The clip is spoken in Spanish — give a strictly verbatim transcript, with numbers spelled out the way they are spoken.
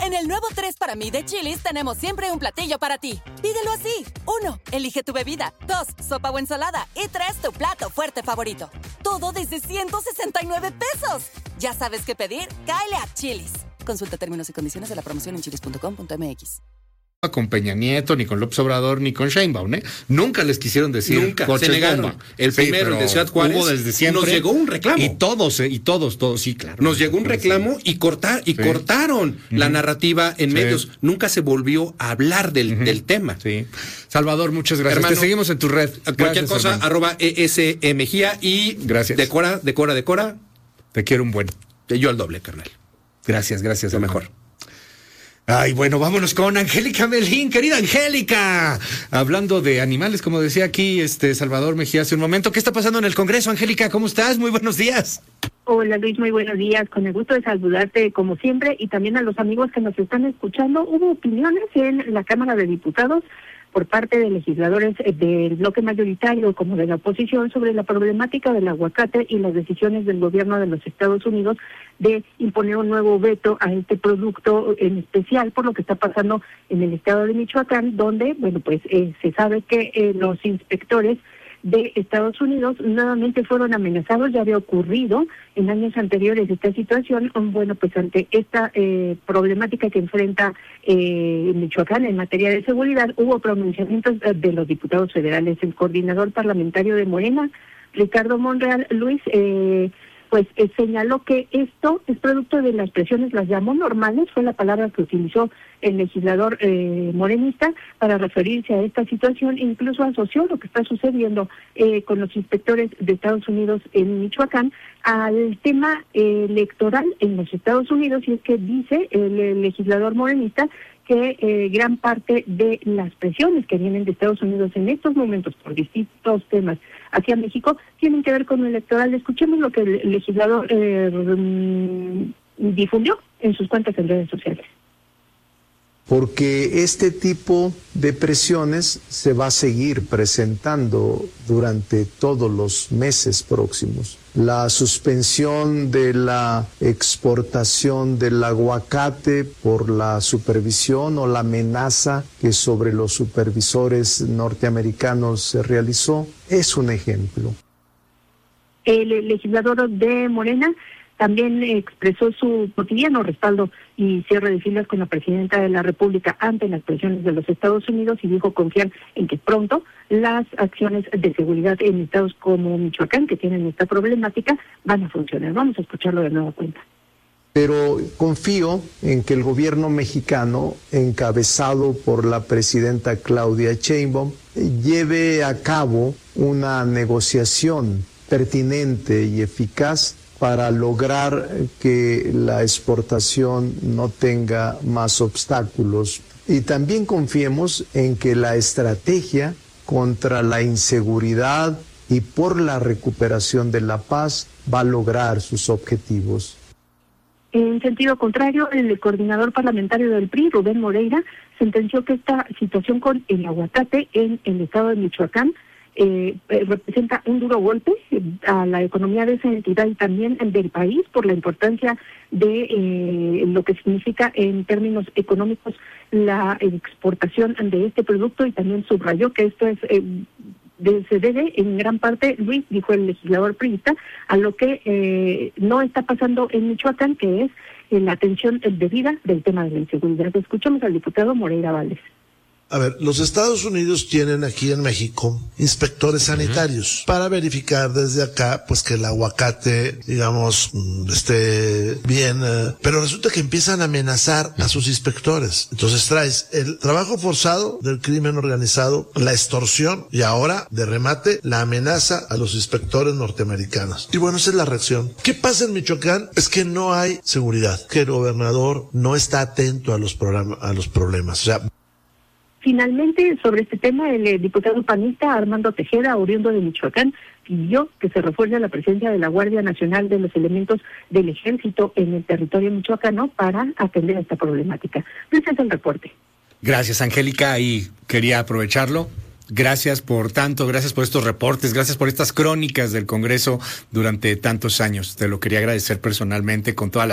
En el nuevo tres para mí de Chili's tenemos siempre un platillo para ti. Pídelo así. Uno, elige tu bebida. Dos, sopa o ensalada. Y tres, tu plato fuerte favorito. Todo desde ciento sesenta y nueve pesos. ¿Ya sabes qué pedir? Cáele a Chili's. Consulta términos y condiciones de la promoción en chilis punto com punto m x. Con Peña Nieto, ni con López Obrador, ni con Sheinbaum, ¿eh? Nunca les quisieron decir Nunca, coches se negaron. bomba. El Sí, primero, el de Ciudad Juárez, hubo desde siempre. nos llegó un reclamo. Y todos, ¿eh? y todos, todos, sí, claro. Nos llegó un reclamo y cortar y Sí. cortaron uh-huh. la narrativa en Sí. medios. Nunca se volvió a hablar del, Uh-huh. del tema. Sí. Salvador, muchas gracias. Hermano, Te seguimos en tu red. Cualquier Gracias, cosa, hermano. arroba E S E Mejía y Gracias. decora, decora, decora. Te quiero un buen. Yo al doble, carnal. Gracias, gracias. Lo hermano. mejor. Ay, bueno, vámonos con Angélica Melín, querida Angélica. Hablando de animales, como decía aquí este Salvador Mejía hace un momento, ¿qué está pasando en el Congreso, Angélica? ¿Cómo estás? Muy buenos días. Hola Luis, muy buenos días. Con el gusto de saludarte como siempre y también a los amigos que nos están escuchando. Hubo opiniones en la Cámara de Diputados por parte de legisladores del bloque mayoritario como de la oposición sobre la problemática del aguacate y las decisiones del gobierno de los Estados Unidos de imponer un nuevo veto a este producto, en especial por lo que está pasando en el estado de Michoacán, donde, bueno, pues eh, se sabe que eh, los inspectores de Estados Unidos nuevamente fueron amenazados. Ya había ocurrido en años anteriores esta situación. Bueno, pues ante esta eh, problemática que enfrenta eh, Michoacán en materia de seguridad, hubo pronunciamientos de los diputados federales. El coordinador parlamentario de Morena, Ricardo Monreal, Luis, eh, pues eh, señaló que esto es producto de las presiones, las llamó normales, fue la palabra que utilizó el legislador eh, morenista para referirse a esta situación, incluso asoció lo que está sucediendo eh, con los inspectores de Estados Unidos en Michoacán al tema eh, electoral en los Estados Unidos, y es que dice el, el legislador morenista que eh, gran parte de las presiones que vienen de Estados Unidos en estos momentos por distintos temas hacia México tienen que ver con lo electoral. Escuchemos lo que el legislador eh, difundió en sus cuentas en redes sociales. Porque este tipo de presiones se va a seguir presentando durante todos los meses próximos. La suspensión de la exportación del aguacate por la supervisión o la amenaza que sobre los supervisores norteamericanos se realizó es un ejemplo. El legislador de Morena también expresó su cotidiano respaldo y cierre de filas con la presidenta de la República ante las presiones de los Estados Unidos, y dijo confiar en que pronto las acciones de seguridad en estados como Michoacán, que tienen esta problemática, van a funcionar. Vamos a escucharlo de nueva cuenta. Pero confío en que el gobierno mexicano, encabezado por la presidenta Claudia Sheinbaum, lleve a cabo una negociación pertinente y eficaz para lograr que la exportación no tenga más obstáculos. Y también confiemos en que la estrategia contra la inseguridad y por la recuperación de la paz va a lograr sus objetivos. En sentido contrario, el coordinador parlamentario del P R I, Rubén Moreira, sentenció que esta situación con el aguacate en el estado de Michoacán Eh, representa un duro golpe a la economía de esa entidad y también del país por la importancia de eh, lo que significa en términos económicos la exportación de este producto, y también subrayó que esto es eh, de, se debe en gran parte, Luis, dijo el legislador priista, a lo que eh, no está pasando en Michoacán, que es eh, la atención debida del tema de la inseguridad. Escuchamos al diputado Moreira Valdés. A ver, los Estados Unidos tienen aquí en México inspectores sanitarios uh-huh. para verificar desde acá, pues que el aguacate, digamos, esté bien, eh, pero resulta que empiezan a amenazar a sus inspectores. Entonces traes el trabajo forzado del crimen organizado, la extorsión y ahora, de remate, la amenaza a los inspectores norteamericanos. Y bueno, esa es la reacción. ¿Qué pasa en Michoacán? Es que no hay seguridad, que el gobernador no está atento a los, programa, a los problemas. O sea, finalmente, sobre este tema, el eh, diputado panista Armando Tejeda, oriundo de Michoacán, pidió que se refuerce la presencia de la Guardia Nacional, de los elementos del Ejército en el territorio michoacano para atender esta problemática. Ese es el reporte. Gracias, Angélica, y quería aprovecharlo. Gracias por tanto, gracias por estos reportes, gracias por estas crónicas del Congreso durante tantos años. Te lo quería agradecer personalmente con toda la